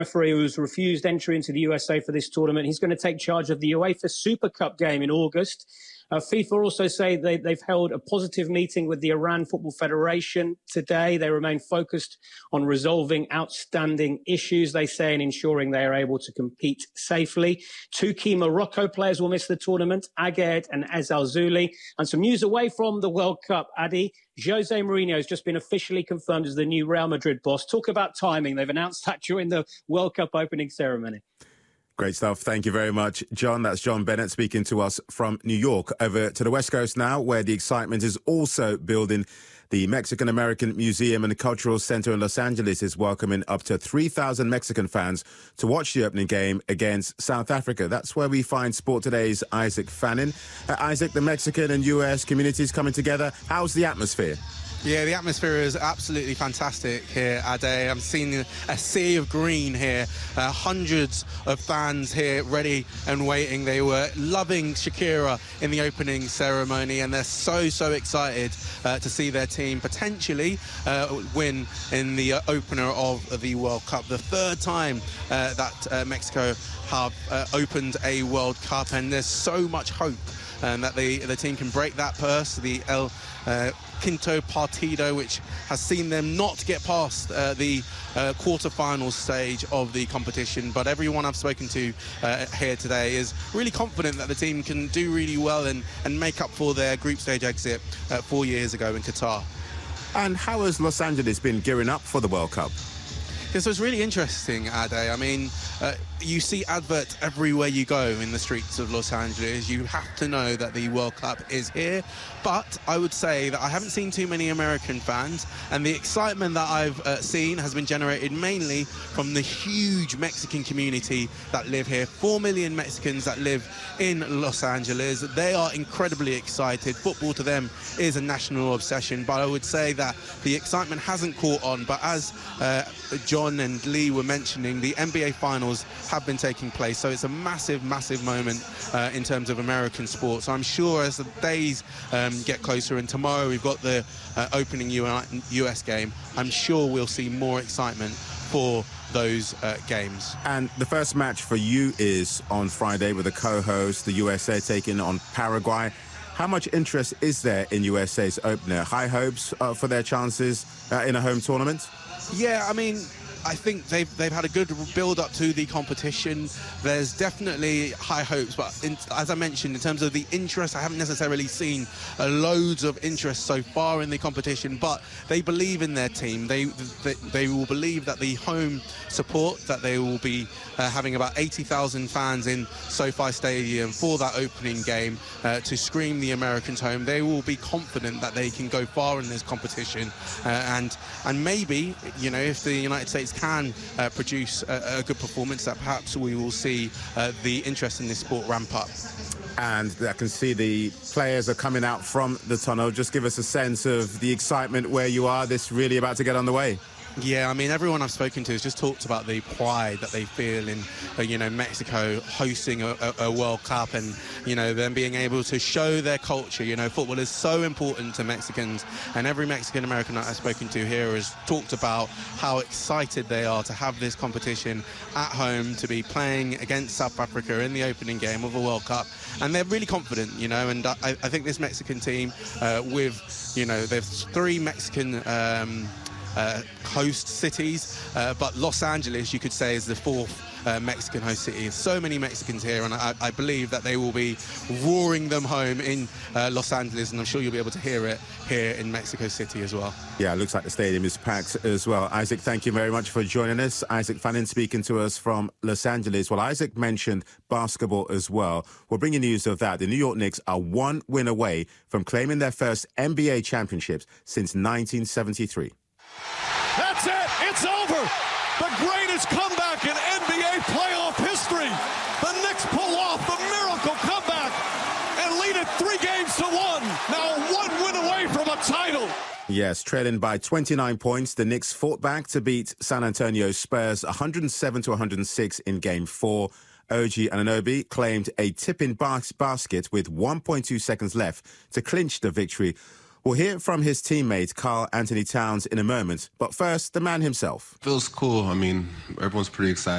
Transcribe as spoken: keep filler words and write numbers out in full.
referee who's refused entry into the U S A for this tournament. He's going to take charge of the UEFA Super Cup game in August. Uh, FIFA also say they, they've held a positive meeting with the Iran Football Federation today. They remain focused on resolving outstanding issues, they say, and ensuring they are able to compete safely. Two key Morocco players will miss the tournament, Aguerd and Ez Al-Zouli. And some news away from the World Cup, Adi. Jose Mourinho has just been officially confirmed as the new Real Madrid boss. Talk about timing. They've announced that during the World Cup opening ceremony. Great stuff. Thank you very much, John. That's John Bennett speaking to us from New York. Over to the West Coast now, where the excitement is also building. The Mexican-American Museum and Cultural Center in Los Angeles is welcoming up to three thousand Mexican fans to watch the opening game against South Africa. That's where we find Sport Today's Isaac Fannin. Uh, Isaac, the Mexican and U S communities coming together. How's the atmosphere? Yeah, the atmosphere is absolutely fantastic here, Ade. I'm seeing a sea of green here. Uh, hundreds of fans here ready and waiting. They were loving Shakira in the opening ceremony, and they're so, so excited uh, to see their team potentially uh, win in the uh, opener of the World Cup. The third time uh, that uh, Mexico have uh, opened a World Cup, and there's so much hope um, that the, the team can break that purse. The El uh, Quinto Partido, which has seen them not get past uh, the uh, quarter-final stage of the competition. But everyone I've spoken to uh, here today is really confident that the team can do really well and, and make up for their group stage exit uh, four years ago in Qatar. And how has Los Angeles been gearing up for the World Cup? Yeah, so it's really interesting, Ade. I mean, uh, you see adverts everywhere you go in the streets of Los Angeles. You have to know that the World Cup is here. But I would say that I haven't seen too many American fans, and the excitement that I've uh, seen has been generated mainly from the huge Mexican community that live here. Four million Mexicans that live in Los Angeles. They are incredibly excited. Football to them is a national obsession, but I would say that the excitement hasn't caught on. But as uh, John and Lee were mentioning, the N B A finals have been taking place, so it's a massive, massive moment uh, in terms of American sports. So I'm sure as the days um, get closer, and tomorrow we've got the uh, opening U S game, I'm sure we'll see more excitement for those uh, games. And the first match for you is on Friday with the co-host, the U S A taking on Paraguay. How much interest is there in U S A's opener? High hopes uh, for their chances uh, in a home tournament? Yeah, I mean, I think they've they've had a good build-up to the competition. There's definitely high hopes, but in, as I mentioned, in terms of the interest, I haven't necessarily seen uh, loads of interest so far in the competition. But they believe in their team. They they, they will believe that the home support, that they will be uh, having about eighty thousand fans in SoFi Stadium for that opening game uh, to scream the Americans home. They will be confident that they can go far in this competition, uh, and and maybe, you know, if the United States can uh, produce a, a good performance, that perhaps we will see uh, the interest in this sport ramp up. And I can see the players are coming out from the tunnel. Just give us a sense of the excitement where you are. This really about to get underway. Yeah, I mean, everyone I've spoken to has just talked about the pride that they feel in, uh, you know, Mexico hosting a, a, a World Cup, and, you know, them being able to show their culture. You know, football is so important to Mexicans, and every Mexican American that I've spoken to here has talked about how excited they are to have this competition at home, to be playing against South Africa in the opening game of a World Cup, and they're really confident, you know, and I, I think this Mexican team uh, with, you know, there's three Mexican um, Uh, host cities, uh, but Los Angeles, you could say, is the fourth uh, Mexican host city. So many Mexicans here, and I, I believe that they will be roaring them home in uh, Los Angeles, and I'm sure you'll be able to hear it here in Mexico City as well. Yeah, it looks like the stadium is packed as well. Isaac, thank you very much for joining us. Isaac Fannin speaking to us from Los Angeles. Well, Isaac mentioned basketball as well. We'll bring you news of that. The New York Knicks are one win away from claiming their first N B A championships since nineteen seventy-three. That's it. It's over. The greatest comeback in N B A playoff history. The Knicks pull off the miracle comeback and lead it three games to one. Now one win away from a title. Yes, trailing by twenty-nine points, the Knicks fought back to beat San Antonio Spurs one hundred seven to one hundred six in Game four. O G Anunoby claimed a tip-in bas- basket with one point two seconds left to clinch the victory. We'll hear from his teammate, Karl Anthony Towns, in a moment. But first, the man himself. Feels cool. I mean, everyone's pretty excited.